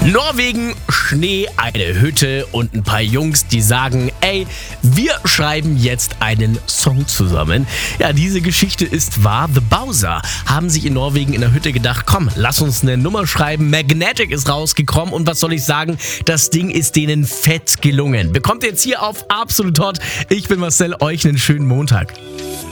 Norwegen, Schnee, eine Hütte und ein paar Jungs, die sagen, ey, wir schreiben jetzt einen Song zusammen. Ja, diese Geschichte ist wahr. The Bowser haben sich in Norwegen in der Hütte gedacht, komm, lass uns eine Nummer schreiben. Magnetic ist rausgekommen und was soll ich sagen, das Ding ist denen fett gelungen. Bekommt ihr jetzt hier auf Absolut Hot. Ich bin Marcel, euch einen schönen Montag.